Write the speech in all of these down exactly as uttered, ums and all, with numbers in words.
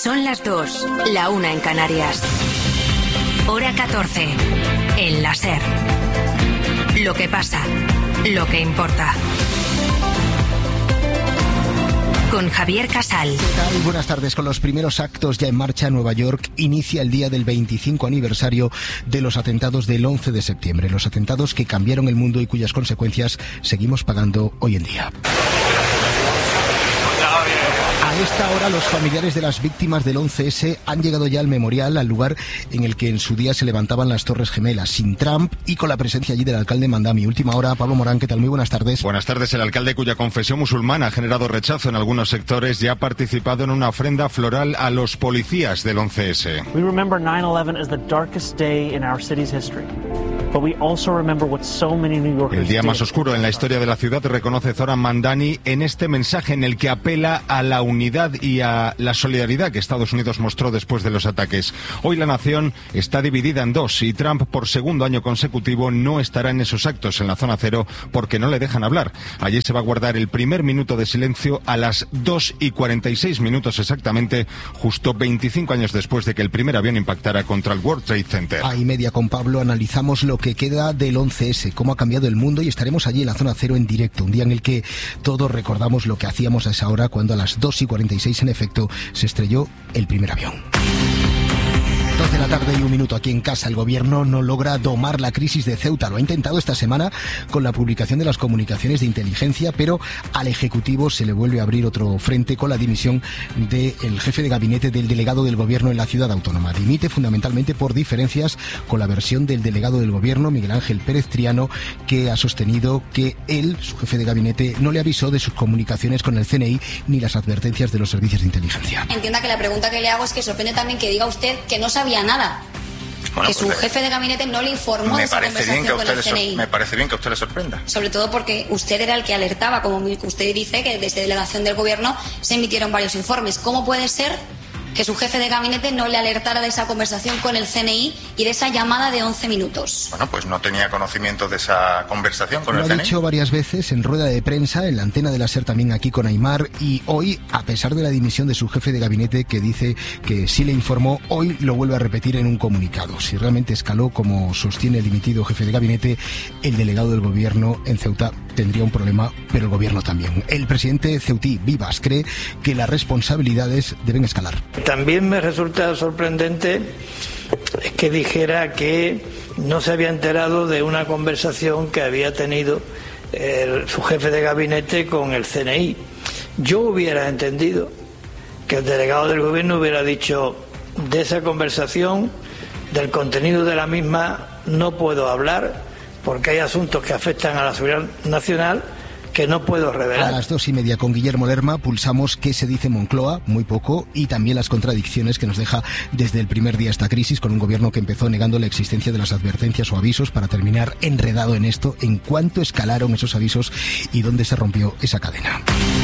Son las dos, la una en Canarias. Hora catorce, en la SER. Lo que pasa, lo que importa. Con Javier Casal. ¿Qué tal? Buenas tardes. Con los primeros actos ya en marcha, Nueva York inicia el día del veinticinco aniversario de los atentados del once de septiembre. Los atentados que cambiaron el mundo y cuyas consecuencias seguimos pagando hoy en día. A esta hora los familiares de las víctimas del once ese han llegado ya al memorial, al lugar en el que en su día se levantaban las Torres Gemelas, sin Trump y con la presencia allí del alcalde Mandami. Última hora, Pablo Morán, ¿qué tal? Muy buenas tardes. Buenas tardes. El alcalde, cuya confesión musulmana ha generado rechazo en algunos sectores, ya ha participado en una ofrenda floral a los policías del once ese. We remember nine eleven as the darkest day in our city's history. But we also remember what so many New Yorkers El día más oscuro en la historia de la ciudad, reconoce Zoran Mandani en este mensaje en el que apela a la unidad y a la solidaridad que Estados Unidos mostró después de los ataques. Hoy la nación está dividida en dos y Trump, por segundo año consecutivo, no estará en esos actos en la zona cero porque no le dejan hablar. Allí se va a guardar el primer minuto de silencio a las dos y cuarenta y seis minutos exactamente, justo veinticinco años después de que el primer avión impactara contra el World Trade Center. A y media con Pablo analizamos lo que queda del once ese, cómo ha cambiado el mundo, y estaremos allí en la zona cero en directo, un día en el que todos recordamos lo que hacíamos a esa hora cuando a las dos y cuarenta y seis en efecto se estrelló el primer avión. dos de la tarde y un minuto aquí en casa. El gobierno no logra domar la crisis de Ceuta. Lo ha intentado esta semana con la publicación de las comunicaciones de inteligencia, pero al Ejecutivo se le vuelve a abrir otro frente con la dimisión del jefe de gabinete del delegado del gobierno en la ciudad autónoma. Dimite fundamentalmente por diferencias con la versión del delegado del gobierno, Miguel Ángel Pérez Triano, que ha sostenido que él, su jefe de gabinete, no le avisó de sus comunicaciones con el C N I ni las advertencias de los servicios de inteligencia. Entienda que la pregunta que le hago es que sorprende también que diga usted que no sabía nada. Bueno, que su pues jefe de gabinete no le informó de esa conversación con el C N I. Me parece bien que a usted le sorprenda. Sobre todo porque usted era el que alertaba, como usted dice, que desde delegación del gobierno se emitieron varios informes. ¿Cómo puede ser que su jefe de gabinete no le alertara de esa conversación con el C N I y de esa llamada de once minutos? Bueno, pues no tenía conocimiento de esa conversación con Lo el C N I. Lo ha dicho varias veces en rueda de prensa, en la antena de la SER también aquí con Aimar, y hoy, a pesar de la dimisión de su jefe de gabinete, que dice que sí le informó, hoy lo vuelve a repetir en un comunicado. Si realmente escaló, como sostiene el dimitido jefe de gabinete, el delegado del gobierno en Ceuta tendría un problema, pero el gobierno también. El presidente ceutí, Vivas, cree que las responsabilidades deben escalar. También me resulta sorprendente que dijera que no se había enterado de una conversación que había tenido el, su jefe de gabinete con el C N I. Yo hubiera entendido que el delegado del gobierno hubiera dicho: de esa conversación, del contenido de la misma, no puedo hablar porque hay asuntos que afectan a la seguridad nacional que no puedo revelar. A las dos y media con Guillermo Lerma pulsamos qué se dice en Moncloa, muy poco, y también las contradicciones que nos deja desde el primer día esta crisis, con un gobierno que empezó negando la existencia de las advertencias o avisos para terminar enredado en esto, en cuánto escalaron esos avisos y dónde se rompió esa cadena.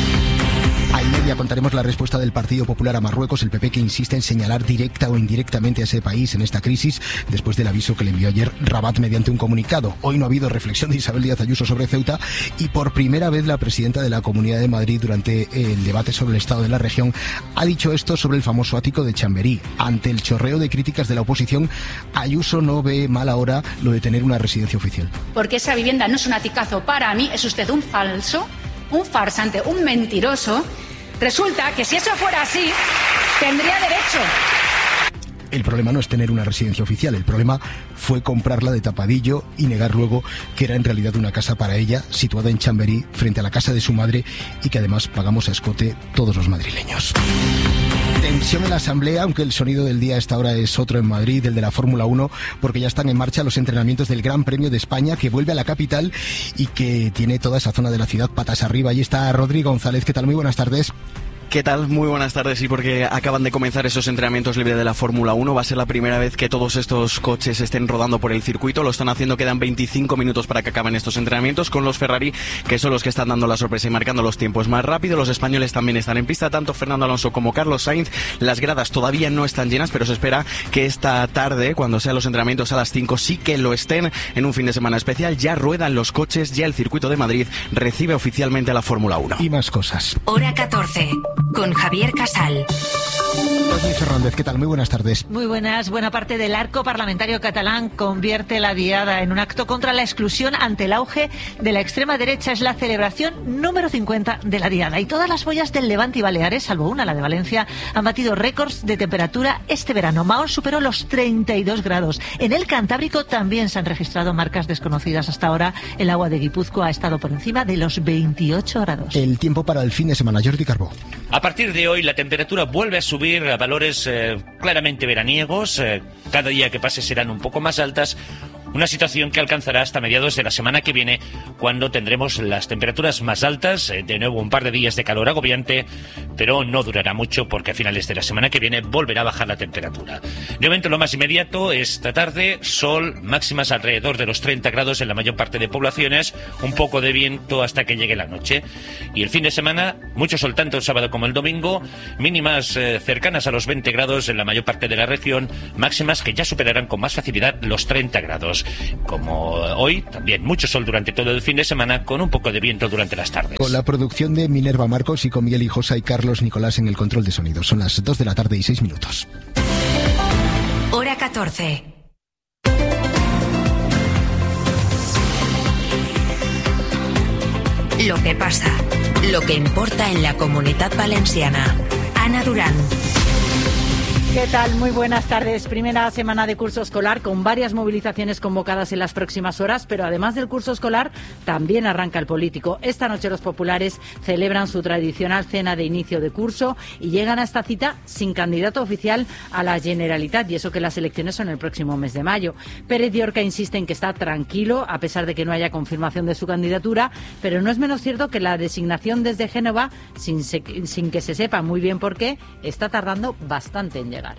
A y media contaremos la respuesta del Partido Popular a Marruecos, el P P, que insiste en señalar directa o indirectamente a ese país en esta crisis después del aviso que le envió ayer Rabat mediante un comunicado. Hoy no ha habido reflexión de Isabel Díaz Ayuso sobre Ceuta y por primera vez la presidenta de la Comunidad de Madrid, durante el debate sobre el estado de la región, ha dicho esto sobre el famoso ático de Chamberí. Ante el chorreo de críticas de la oposición, Ayuso no ve mal ahora lo de tener una residencia oficial. Porque esa vivienda no es un aticazo para mí, es usted un falso, un farsante, un mentiroso. Resulta que si eso fuera así, tendría derecho. El problema no es tener una residencia oficial, el problema fue comprarla de tapadillo y negar luego que era en realidad una casa para ella, situada en Chamberí, frente a la casa de su madre, y que además pagamos a escote todos los madrileños. Tensión en la Asamblea, aunque el sonido del día a esta hora es otro en Madrid, el de la Fórmula uno, porque ya están en marcha los entrenamientos del Gran Premio de España, que vuelve a la capital y que tiene toda esa zona de la ciudad patas arriba. Allí está Rodrigo González. ¿Qué tal? Muy buenas tardes. ¿Qué tal? Muy buenas tardes. Sí, porque acaban de comenzar esos entrenamientos libres de la Fórmula uno. Va a ser la primera vez que todos estos coches estén rodando por el circuito. Lo están haciendo, quedan veinticinco minutos para que acaben estos entrenamientos con los Ferrari, que son los que están dando la sorpresa y marcando los tiempos más rápido. Los españoles también están en pista, tanto Fernando Alonso como Carlos Sainz. Las gradas todavía no están llenas, pero se espera que esta tarde, cuando sean los entrenamientos a las cinco, sí que lo estén en un fin de semana especial. Ya ruedan los coches, ya el circuito de Madrid recibe oficialmente a la Fórmula uno. Y más cosas. Hora catorce. con Javier Casal. Luis Fernández, ¿qué tal? Muy buenas tardes. Muy buenas. Buena parte del arco parlamentario catalán convierte la diada en un acto contra la exclusión ante el auge de la extrema derecha. Es la celebración número cincuenta de la diada. Y todas las boyas del Levante y Baleares, salvo una, la de Valencia, han batido récords de temperatura este verano. Mahón superó los treinta y dos grados. En el Cantábrico también se han registrado marcas desconocidas hasta ahora. El agua de Guipúzcoa ha estado por encima de los veintiocho grados. El tiempo para el fin de semana, Jordi Carbó. A partir de hoy la temperatura vuelve a subir a valores eh, claramente veraniegos. Eh, cada día que pase serán un poco más altas. Una situación que alcanzará hasta mediados de la semana que viene, cuando tendremos las temperaturas más altas, eh, de nuevo un par de días de calor agobiante, pero no durará mucho porque a finales de la semana que viene volverá a bajar la temperatura. De momento lo más inmediato, esta tarde, sol, máximas alrededor de los treinta grados en la mayor parte de poblaciones, un poco de viento hasta que llegue la noche. Y el fin de semana, mucho sol tanto el sábado como el domingo, mínimas eh, cercanas a los veinte grados en la mayor parte de la región, máximas que ya superarán con más facilidad los treinta grados. Como hoy, también mucho sol durante todo el fin de semana, con un poco de viento durante las tardes. Con la producción de Minerva Marcos y con Miguel Hijosa y Carlos Nicolás en el control de sonido. Son las dos de la tarde y seis minutos. Hora catorce. Lo que pasa, lo que importa en la Comunidad Valenciana. Ana Durán. ¿Qué tal? Muy buenas tardes. Primera semana de curso escolar con varias movilizaciones convocadas en las próximas horas, pero además del curso escolar también arranca el político. Esta noche los populares celebran su tradicional cena de inicio de curso y llegan a esta cita sin candidato oficial a la Generalitat, y eso que las elecciones son el próximo mes de mayo. Pérez Llorca insiste en que está tranquilo a pesar de que no haya confirmación de su candidatura, pero no es menos cierto que la designación desde Génova, sin, se, sin que se sepa muy bien por qué, está tardando bastante en llegar.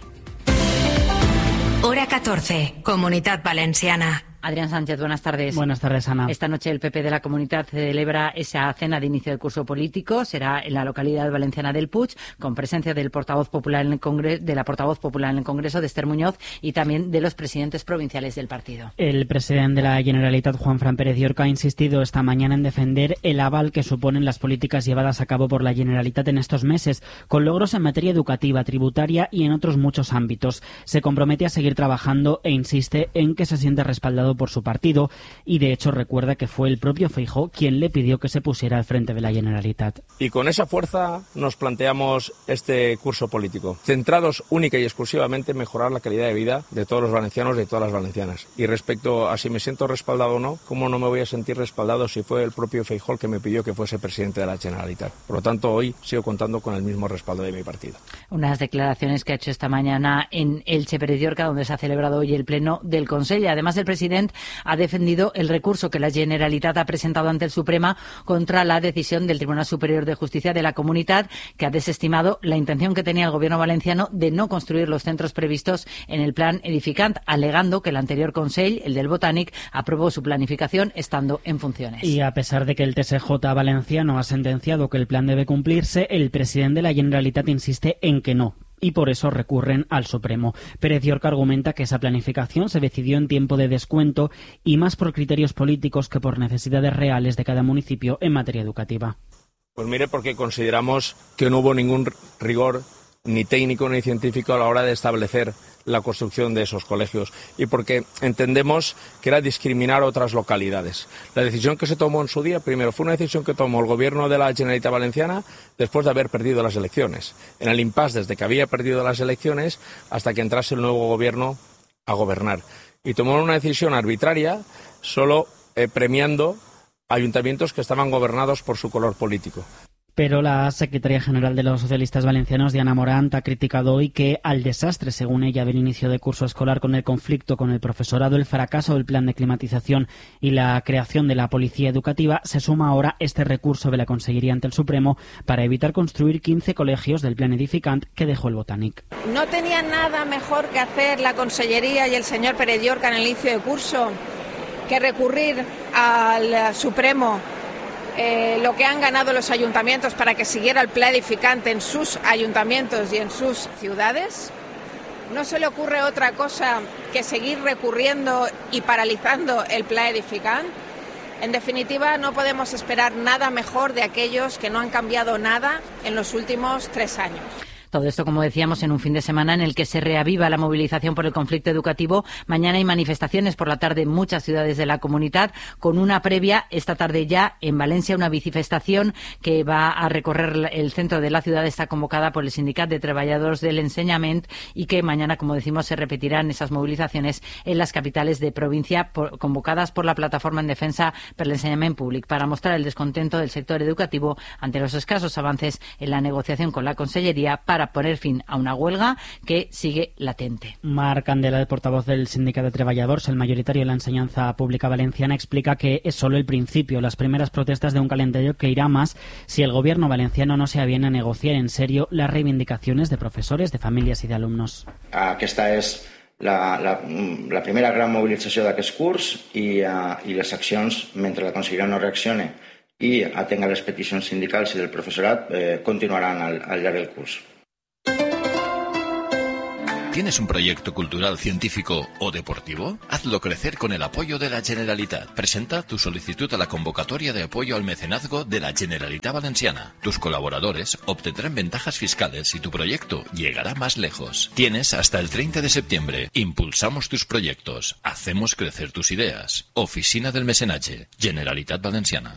Hora catorce, Comunidad Valenciana. Adrián Sánchez, buenas tardes. Buenas tardes, Ana. Esta noche el P P de la Comunidad celebra esa cena de inicio del curso político. Será en la localidad valenciana del Puig, con presencia del portavoz popular en el Congreso, de la portavoz popular en el Congreso, de Esther Muñoz, y también de los presidentes provinciales del partido. El presidente de la Generalitat, Juanfran Pérez Llorca, ha insistido esta mañana en defender el aval que suponen las políticas llevadas a cabo por la Generalitat en estos meses, con logros en materia educativa, tributaria y en otros muchos ámbitos. Se compromete a seguir trabajando e insiste en que se siente respaldado por su partido, y de hecho recuerda que fue el propio Feijóo quien le pidió que se pusiera al frente de la Generalitat. Y con esa fuerza nos planteamos este curso político, centrados única y exclusivamente en mejorar la calidad de vida de todos los valencianos y de todas las valencianas. Y respecto a si me siento respaldado o no, ¿cómo no me voy a sentir respaldado si fue el propio Feijóo que me pidió que fuese presidente de la Generalitat? Por lo tanto, hoy sigo contando con el mismo respaldo de mi partido. Unas declaraciones que ha hecho esta mañana en Elche, Pérez Llorca, donde se ha celebrado hoy el pleno del Consell. Además, el presidente ha defendido el recurso que la Generalitat ha presentado ante el Suprema contra la decisión del Tribunal Superior de Justicia de la Comunitat, que ha desestimado la intención que tenía el Gobierno valenciano de no construir los centros previstos en el plan Edificant, alegando que el anterior Consell, el del Botànic, aprobó su planificación estando en funciones. Y a pesar de que el T S J valenciano ha sentenciado que el plan debe cumplirse, el presidente de la Generalitat insiste en que no, y por eso recurren al Supremo. Pérez Llorca argumenta que esa planificación se decidió en tiempo de descuento y más por criterios políticos que por necesidades reales de cada municipio en materia educativa. Pues mire, porque consideramos que no hubo ningún rigor ni técnico ni científico a la hora de establecer la construcción de esos colegios, y porque entendemos que era discriminar otras localidades. La decisión que se tomó en su día, primero, fue una decisión que tomó el Gobierno de la Generalitat Valenciana después de haber perdido las elecciones. En el impasse desde que había perdido las elecciones hasta que entrase el nuevo Gobierno a gobernar. Y tomó una decisión arbitraria, solo eh, premiando ayuntamientos que estaban gobernados por su color político. Pero la secretaria general de los socialistas valencianos, Diana Morant, ha criticado hoy que al desastre, según ella, del inicio de curso escolar con el conflicto con el profesorado, el fracaso del plan de climatización y la creación de la policía educativa, se suma ahora este recurso de la Consellería ante el Supremo para evitar construir quince colegios del plan Edificant que dejó el Botànic. ¿No tenía nada mejor que hacer la Consellería y el señor Pérez Llorca en el inicio de curso que recurrir al Supremo Eh, lo que han ganado los ayuntamientos para que siguiera el plan edificante en sus ayuntamientos y en sus ciudades? ¿No se le ocurre otra cosa que seguir recurriendo y paralizando el plan edificante? En definitiva, no podemos esperar nada mejor de aquellos que no han cambiado nada en los últimos tres años. Todo esto, como decíamos, en un fin de semana en el que se reaviva la movilización por el conflicto educativo. Mañana hay manifestaciones por la tarde en muchas ciudades de la comunidad, con una previa esta tarde ya en Valencia, una bicifestación que va a recorrer el centro de la ciudad. Está convocada por el Sindicato de Trabajadores del Enseñament y que mañana, como decimos, se repetirán esas movilizaciones en las capitales de provincia, por, convocadas por la Plataforma en Defensa per l'Ensenyament Públic, para mostrar el descontento del sector educativo ante los escasos avances en la negociación con la Consellería para para poner fin a una huelga que sigue latente. Marc Candela, el portavoz del Sindicato de Trabajadores, el mayoritario de la enseñanza pública valenciana, explica que es solo el principio, las primeras protestas de un calendario que irá más si el gobierno valenciano no se aviene a negociar en serio las reivindicaciones de profesores, de familias y de alumnos. Aquesta és la, la, la primera gran mobilització d'aquest curs i, uh, i les accions, mentre la Conselleria no reaccione i atenga les peticions sindicals i del professorat, eh, continuaran al, al llarg del curs. ¿Tienes un proyecto cultural, científico o deportivo? Hazlo crecer con el apoyo de la Generalitat. Presenta tu solicitud a la convocatoria de apoyo al mecenazgo de la Generalitat Valenciana. Tus colaboradores obtendrán ventajas fiscales y tu proyecto llegará más lejos. Tienes hasta el treinta de septiembre. Impulsamos tus proyectos. Hacemos crecer tus ideas. Oficina del Mecenatge. Generalitat Valenciana.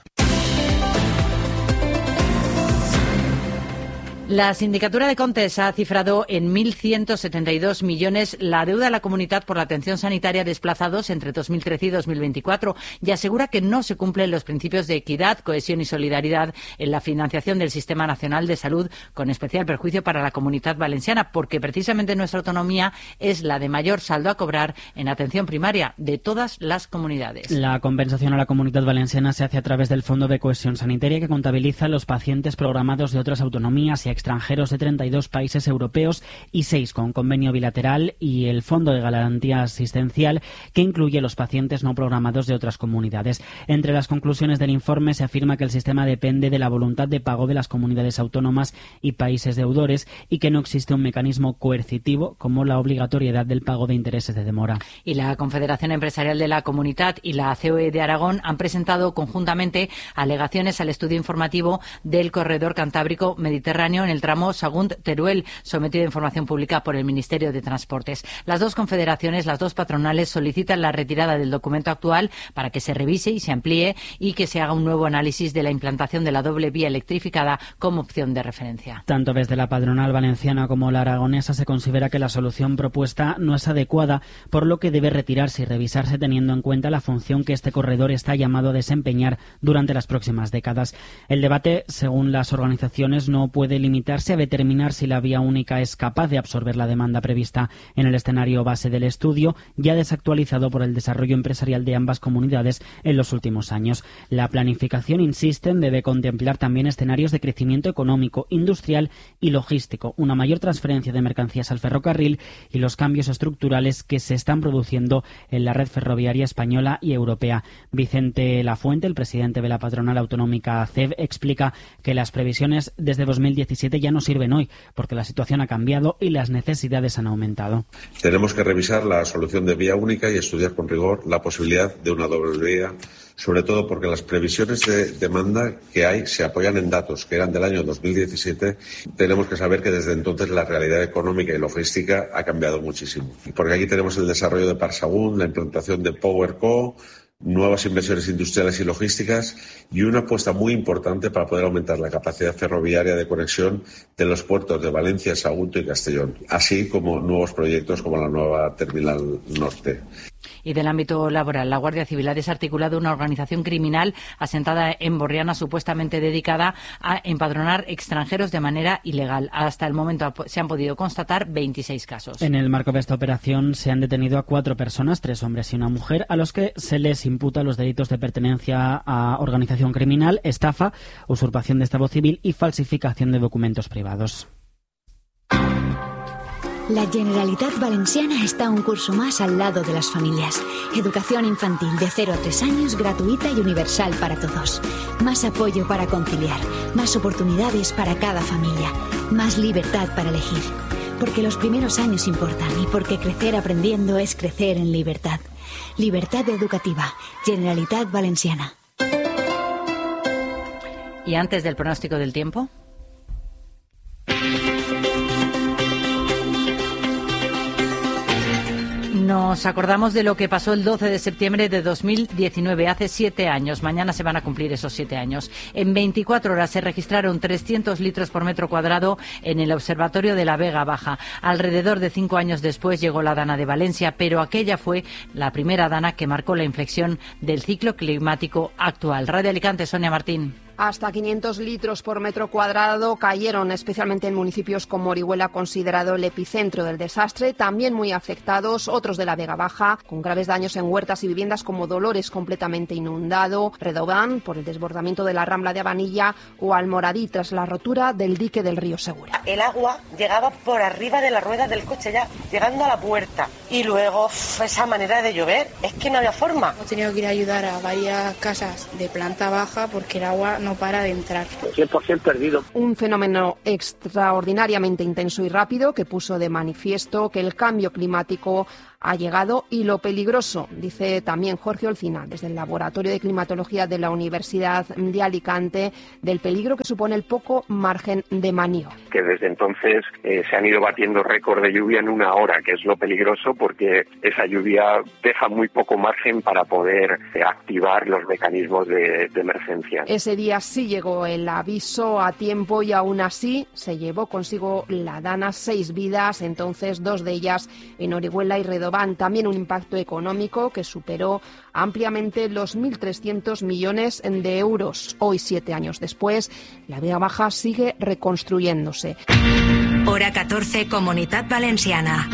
La Sindicatura de Comptes ha cifrado en mil ciento setenta y dos millones la deuda a la comunidad por la atención sanitaria a desplazados entre dos mil trece y dos mil veinticuatro y asegura que no se cumplen los principios de equidad, cohesión y solidaridad en la financiación del Sistema Nacional de Salud, con especial perjuicio para la Comunidad Valenciana, porque precisamente nuestra autonomía es la de mayor saldo a cobrar en atención primaria de todas las comunidades. La compensación a la Comunidad Valenciana se hace a través del Fondo de Cohesión Sanitaria, que contabiliza los pacientes programados de otras autonomías y extranjeros de treinta y dos países europeos y seis con convenio bilateral, y el Fondo de Garantía Asistencial, que incluye los pacientes no programados de otras comunidades. Entre las conclusiones del informe se afirma que el sistema depende de la voluntad de pago de las comunidades autónomas y países deudores y que no existe un mecanismo coercitivo como la obligatoriedad del pago de intereses de demora. Y la Confederación Empresarial de la Comunidad y la C O E de Aragón han presentado conjuntamente alegaciones al estudio informativo del corredor cantábrico mediterráneo en el tramo Sagunt-Teruel, sometido a información pública por el Ministerio de Transportes. Las dos confederaciones, las dos patronales, solicitan la retirada del documento actual para que se revise y se amplíe y que se haga un nuevo análisis de la implantación de la doble vía electrificada como opción de referencia. Tanto desde la patronal valenciana como la aragonesa se considera que la solución propuesta no es adecuada, por lo que debe retirarse y revisarse teniendo en cuenta la función que este corredor está llamado a desempeñar durante las próximas décadas. El debate, según las organizaciones, no puede limitarse a determinar si la vía única es capaz de absorber la demanda prevista en el escenario base del estudio, ya desactualizado por el desarrollo empresarial de ambas comunidades en los últimos años. La planificación, insisten, debe contemplar también escenarios de crecimiento económico, industrial y logístico, una mayor transferencia de mercancías al ferrocarril y los cambios estructurales que se están produciendo en la red ferroviaria española y europea. Vicente Lafuente, el presidente de la patronal autonómica C E V, explica que las previsiones desde dos mil diecisiete ya no sirven hoy porque la situación ha cambiado y las necesidades han aumentado. Tenemos que revisar la solución de vía única y estudiar con rigor la posibilidad de una doble vía, sobre todo porque las previsiones de demanda que hay se apoyan en datos que eran del año dos mil diecisiete. Tenemos que saber que desde entonces la realidad económica y logística ha cambiado muchísimo. Porque aquí tenemos el desarrollo de Parsagún, la implantación de PowerCo, nuevas inversiones industriales y logísticas y una apuesta muy importante para poder aumentar la capacidad ferroviaria de conexión de los puertos de Valencia, Sagunto y Castellón, así como nuevos proyectos como la nueva Terminal Norte. Y del ámbito laboral, la Guardia Civil ha desarticulado una organización criminal asentada en Borriana, supuestamente dedicada a empadronar extranjeros de manera ilegal. Hasta el momento se han podido constatar veintiséis casos. En el marco de esta operación se han detenido a cuatro personas, tres hombres y una mujer, a los que se les imputa los delitos de pertenencia a organización criminal, estafa, usurpación de estado civil y falsificación de documentos privados. La Generalitat Valenciana está un curso más al lado de las familias. Educación infantil de cero a tres años, gratuita y universal para todos. Más apoyo para conciliar, más oportunidades para cada familia, más libertad para elegir. Porque los primeros años importan y porque crecer aprendiendo es crecer en libertad. Libertad educativa. Generalitat Valenciana. Y antes del pronóstico del tiempo. Nos acordamos de lo que pasó el doce de septiembre de dos mil diecinueve, hace siete años. Mañana se van a cumplir esos siete años. En veinticuatro horas se registraron trescientos litros por metro cuadrado en el Observatorio de la Vega Baja. Alrededor de cinco años después llegó la Dana de Valencia, pero aquella fue la primera Dana que marcó la inflexión del ciclo climático actual. Radio Alicante, Sonia Martín. Hasta quinientos litros por metro cuadrado cayeron, especialmente en municipios como Orihuela, considerado el epicentro del desastre. También muy afectados otros de la Vega Baja, con graves daños en huertas y viviendas como Dolores, completamente inundado, Redován, por el desbordamiento de la Rambla de Abanilla, o Almoradí, tras la rotura del dique del río Segura. El agua llegaba por arriba de la rueda del coche, ya llegando a la puerta. Y luego esa manera de llover, es que no había forma. Hemos tenido que ir a ayudar a varias casas de planta baja porque el agua no para de entrar. cien por ciento perdido. Un fenómeno extraordinariamente intenso y rápido que puso de manifiesto que el cambio climático ha llegado y lo peligroso, dice también Jorge Olcina, desde el Laboratorio de Climatología de la Universidad de Alicante, del peligro que supone el poco margen de maniobra. Que desde entonces eh, se han ido batiendo récord de lluvia en una hora, que es lo peligroso porque esa lluvia deja muy poco margen para poder eh, activar los mecanismos de, de emergencia. Ese día sí llegó el aviso a tiempo y aún así se llevó consigo la Dana seis vidas, entonces dos de ellas en Orihuela y Redován. También un impacto económico que superó ampliamente los mil trescientos millones de euros. Hoy, siete años después, la Vega Baja sigue reconstruyéndose. Hora catorce, Comunitat Valenciana.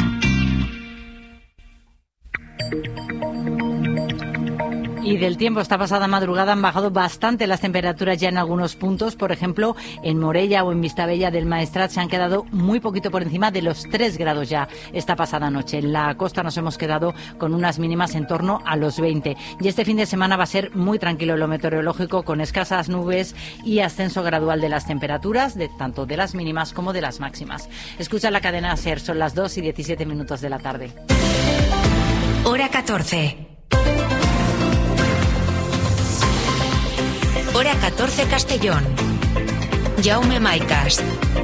Y del tiempo, esta pasada madrugada han bajado bastante las temperaturas ya en algunos puntos. Por ejemplo, en Morella o en Vistabella del Maestrat se han quedado muy poquito por encima de los tres grados ya esta pasada noche. En la costa nos hemos quedado con unas mínimas en torno a los veinte. Y este fin de semana va a ser muy tranquilo lo meteorológico, con escasas nubes y ascenso gradual de las temperaturas, de tanto de las mínimas como de las máximas. Escucha la cadena SER, son las dos y diecisiete minutos de la tarde. Hora catorce. Hora catorce, Castellón. Jaume Maicas.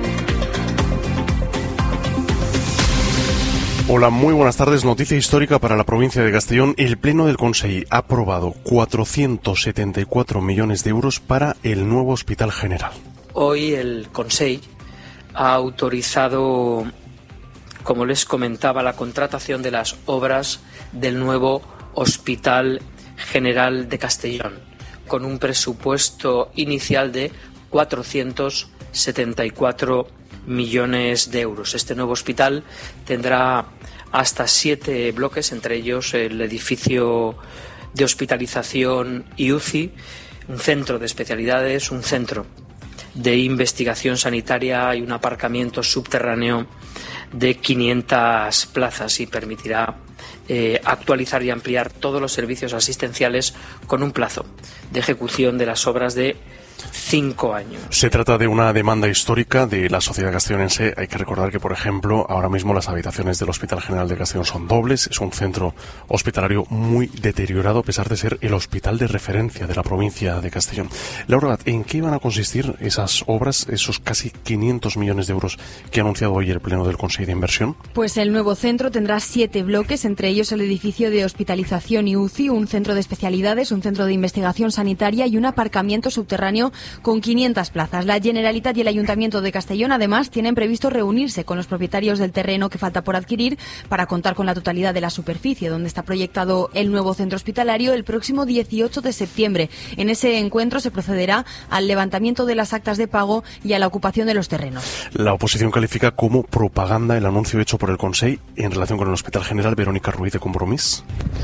Hola, muy buenas tardes. Noticia histórica para la provincia de Castellón. El Pleno del Consejo ha aprobado cuatrocientos setenta y cuatro millones de euros para el nuevo Hospital General. Hoy el Consejo ha autorizado, como les comentaba, la contratación de las obras del nuevo Hospital General de Castellón, con un presupuesto inicial de cuatrocientos setenta y cuatro millones de euros. Este nuevo hospital tendrá hasta siete bloques, entre ellos el edificio de hospitalización y U C I, un centro de especialidades, un centro de investigación sanitaria y un aparcamiento subterráneo de quinientas plazas, y permitirá Eh, actualizar y ampliar todos los servicios asistenciales con un plazo de ejecución de las obras de cinco años. Se trata de una demanda histórica de la sociedad castellonense. Hay que recordar que, por ejemplo, ahora mismo las habitaciones del Hospital General de Castellón son dobles. Es un centro hospitalario muy deteriorado, a pesar de ser el hospital de referencia de la provincia de Castellón. Laura, ¿en qué van a consistir esas obras, esos casi quinientos millones de euros que ha anunciado hoy el Pleno del Consejo de Inversión? Pues el nuevo centro tendrá siete bloques, entre ellos el edificio de hospitalización y U C I, un centro de especialidades, un centro de investigación sanitaria y un aparcamiento subterráneo con quinientas plazas. La Generalitat y el Ayuntamiento de Castellón, además, tienen previsto reunirse con los propietarios del terreno que falta por adquirir para contar con la totalidad de la superficie donde está proyectado el nuevo centro hospitalario el próximo dieciocho de septiembre. En ese encuentro se procederá al levantamiento de las actas de pago y a la ocupación de los terrenos. La oposición califica como propaganda el anuncio hecho por el Consell en relación con el Hospital General. Verónica Ruiz, de Compromís.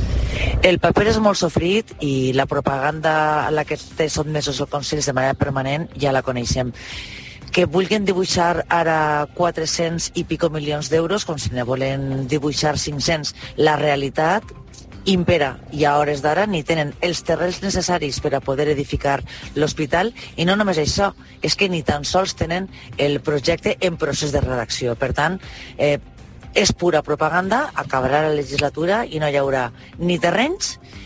El paper és molt sofrit i la propaganda a la que té sotmesos el Consell de manera permanent ja la coneixem. Que vulguin dibuixar ara quatre-cents i pico milions d'euros, com si ne volen dibuixar cinc-cents, la realitat impera i a hores d'ara ni tenen els terrenys necessaris per a poder edificar l'hospital, i no només això, és que ni tan sols tenen el projecte en procés de redacció. Per tant, eh, és pura propaganda, acabarà la legislatura i no hi haurà ni terrenys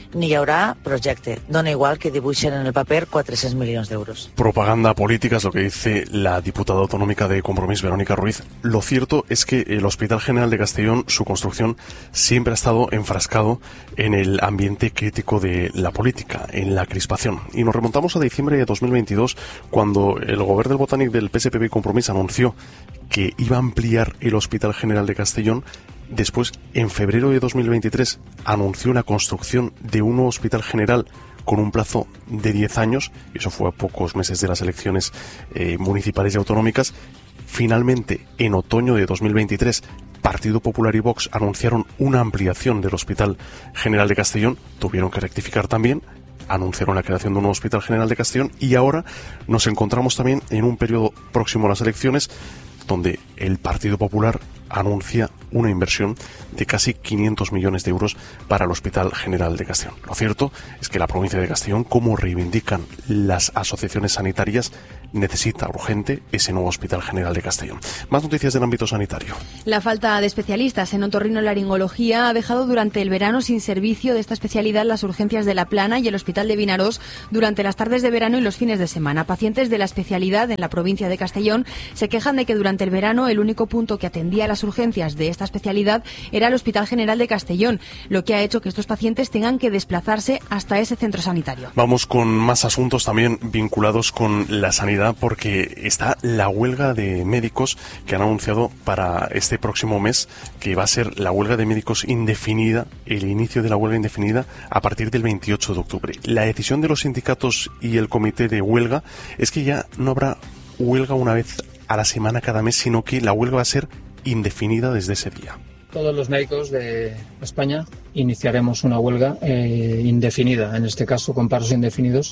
ni hi haurà projecte. Dona igual que dibuixen en el paper cuatrocientos milions d'euros. Propaganda política es lo que dice la diputada autonómica de Compromís, Verónica Ruiz. Lo cierto es que el Hospital General de Castellón, su construcción, siempre ha estado enfrascado en el ambiente crítico de la política, en la crispación. Y nos remontamos a diciembre de dos mil veintidós, cuando el gobierno del Botànic del P S P B y Compromís anunció que iba a ampliar el Hospital General de Castellón. Después, en febrero de dos mil veintitrés, anunció la construcción de un nuevo hospital general con un plazo de diez años, y eso fue a pocos meses de las elecciones eh, municipales y autonómicas. Finalmente, en otoño de dos mil veintitrés, Partido Popular y Vox anunciaron una ampliación del Hospital General de Castellón, tuvieron que rectificar también, anunciaron la creación de un nuevo Hospital General de Castellón, y ahora nos encontramos también en un periodo próximo a las elecciones donde el Partido Popular anuncia una inversión de casi quinientos millones de euros para el Hospital General de Castellón. Lo cierto es que la provincia de Castellón, como reivindican las asociaciones sanitarias, necesita urgente ese nuevo Hospital General de Castellón. Más noticias del ámbito sanitario. La falta de especialistas en otorrinolaringología ha dejado durante el verano sin servicio de esta especialidad las urgencias de La Plana y el Hospital de Vinarós durante las tardes de verano y los fines de semana. Pacientes de la especialidad en la provincia de Castellón se quejan de que durante el verano el único punto que atendía las urgencias de esta especialidad era el Hospital General de Castellón, lo que ha hecho que estos pacientes tengan que desplazarse hasta ese centro sanitario. Vamos con más asuntos también vinculados con la sanidad, porque está la huelga de médicos que han anunciado para este próximo mes, que va a ser la huelga de médicos indefinida, el inicio de la huelga indefinida a partir del veintiocho de octubre. La decisión de los sindicatos y el comité de huelga es que ya no habrá huelga una vez a la semana cada mes, sino que la huelga va a ser indefinida desde ese día. Todos los médicos de España iniciaremos una huelga eh, indefinida, en este caso con paros indefinidos,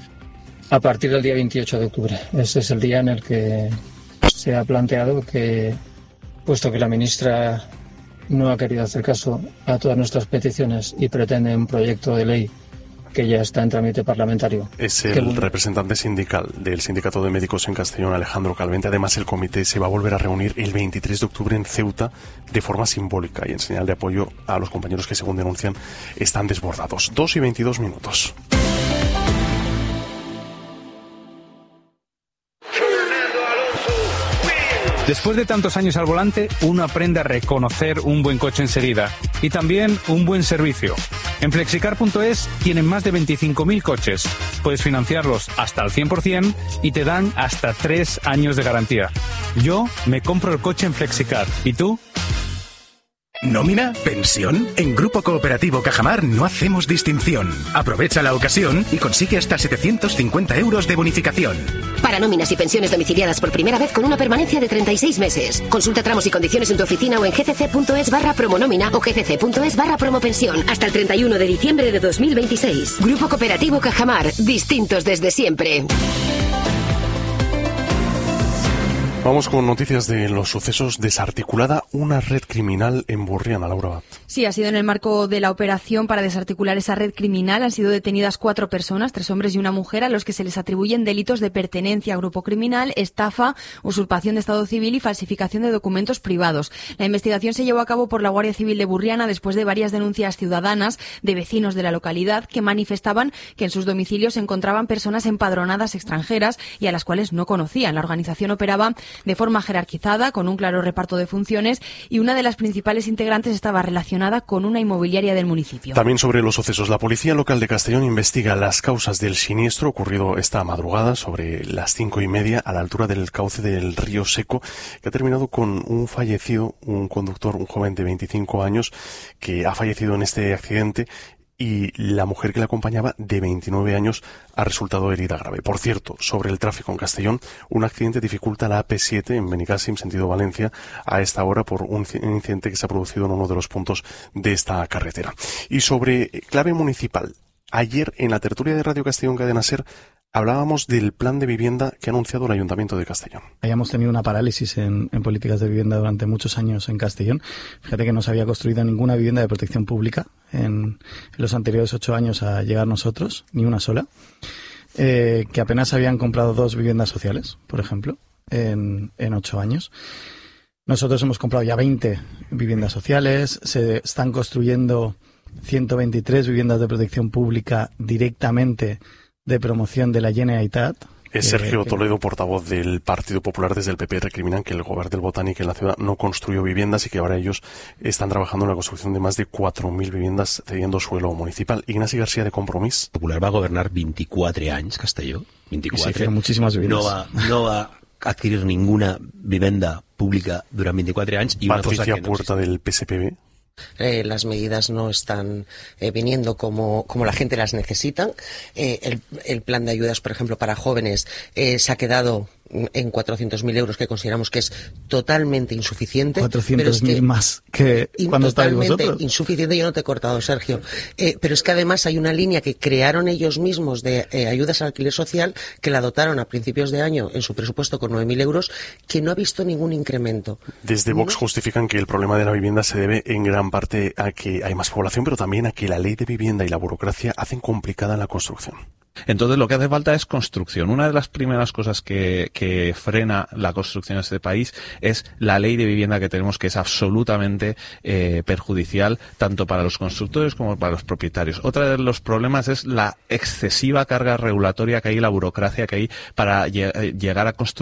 a partir del día veintiocho de octubre. Ese es el día en el que se ha planteado que, puesto que la ministra no ha querido hacer caso a todas nuestras peticiones y pretende un proyecto de ley que ya está en trámite parlamentario. Es el representante sindical del Sindicato de Médicos en Castellón, Alejandro Calvente. Además, el comité se va a volver a reunir el veintitrés de octubre en Ceuta de forma simbólica y en señal de apoyo a los compañeros que, según denuncian, están desbordados. Dos y veintidós minutos. Después de tantos años al volante, uno aprende a reconocer un buen coche enseguida y también un buen servicio. En Flexicar punto es tienen más de veinticinco mil coches. Puedes financiarlos hasta al cien por ciento y te dan hasta tres años de garantía. Yo me compro el coche en Flexicar. ¿Y tú? ¿Nómina? ¿Pensión? En Grupo Cooperativo Cajamar no hacemos distinción. Aprovecha la ocasión y consigue hasta setecientos cincuenta euros de bonificación. Para nóminas y pensiones domiciliadas por primera vez con una permanencia de treinta y seis meses. Consulta tramos y condiciones en tu oficina o en gcc.es barra promonómina o gcc.es barra promopensión hasta el treinta y uno de diciembre de dos mil veintiséis. Grupo Cooperativo Cajamar. Distintos desde siempre. Vamos con noticias de los sucesos. Desarticulada una red criminal en Burriana, Laura Bat. Sí, ha sido en el marco de la operación para desarticular esa red criminal. Han sido detenidas cuatro personas, tres hombres y una mujer, a los que se les atribuyen delitos de pertenencia a grupo criminal, estafa, usurpación de estado civil y falsificación de documentos privados. La investigación se llevó a cabo por la Guardia Civil de Burriana después de varias denuncias ciudadanas de vecinos de la localidad que manifestaban que en sus domicilios se encontraban personas empadronadas extranjeras y a las cuales no conocían. La organización operaba de forma jerarquizada, con un claro reparto de funciones, y una de las principales integrantes estaba relacionada con una inmobiliaria del municipio. También sobre los sucesos, la Policía Local de Castellón investiga las causas del siniestro ocurrido esta madrugada sobre las cinco y media a la altura del cauce del río Seco, que ha terminado con un fallecido, un conductor, un joven de veinticinco años, que ha fallecido en este accidente, y la mujer que le acompañaba, de veintinueve años, ha resultado herida grave. Por cierto, sobre el tráfico en Castellón, un accidente dificulta la A P siete en Benicàssim, sentido Valencia, a esta hora por un incidente que se ha producido en uno de los puntos de esta carretera. Y sobre clave municipal, ayer en la tertulia de Radio Castellón Cadena Ser hablábamos del plan de vivienda que ha anunciado el Ayuntamiento de Castellón. Hayamos tenido una parálisis en, en políticas de vivienda durante muchos años en Castellón. Fíjate que no se había construido ninguna vivienda de protección pública en, en los anteriores ocho años a llegar nosotros, ni una sola. Eh, que apenas habían comprado dos viviendas sociales, por ejemplo, en, en ocho años. Nosotros hemos comprado ya veinte viviendas sociales, se están construyendo ciento veintitrés viviendas de protección pública directamente de promoción de la Generalitat. Es Sergio Toledo, portavoz del Partido Popular. Desde el P P recriminan que el Gobierno del Botánico en la ciudad no construyó viviendas y que ahora ellos están trabajando en la construcción de más de cuatro mil viviendas cediendo suelo municipal. Ignasi García, de Compromís. Popular va a gobernar veinticuatro años, Castelló. veinticuatro. Y se hicieron muchísimas viviendas. No va, no va a adquirir ninguna vivienda pública durante veinticuatro años. Y Patricia una cosa que Puerta, no del P S P B. Eh, las medidas no están eh, viniendo como, como la gente las necesita. Eh, el, el plan de ayudas, por ejemplo, para jóvenes eh, se ha quedado en cuatrocientos mil euros, que consideramos que es totalmente insuficiente. cuatrocientos mil es que, más que cuando estáis vosotros. Totalmente insuficiente, yo no te he cortado, Sergio. Eh, pero es que además hay una línea que crearon ellos mismos de eh, ayudas al alquiler social, que la dotaron a principios de año en su presupuesto con nueve mil euros, que no ha visto ningún incremento. Desde Vox no. justifican que el problema de la vivienda se debe en gran parte a que hay más población, pero también a que la ley de vivienda y la burocracia hacen complicada la construcción. Entonces lo que hace falta es construcción. Una de las primeras cosas que, que frena la construcción de este país es la ley de vivienda que tenemos, que es absolutamente eh, perjudicial tanto para los constructores como para los propietarios. Otro de los problemas es la excesiva carga regulatoria que hay, la burocracia que hay para lle- llegar a construir